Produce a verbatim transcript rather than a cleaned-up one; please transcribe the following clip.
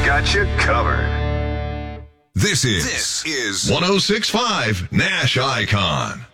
got you covered. This is, this is one oh six point five Nash Icon.